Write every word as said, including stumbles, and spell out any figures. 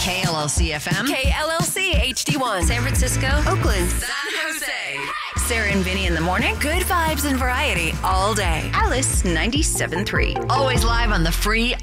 K L L C F M. K L L C H D one. San Francisco. Oakland. San Jose. Sarah and Vinny in the morning. Good vibes and variety all day. Alice ninety-seven point three. Always live on the free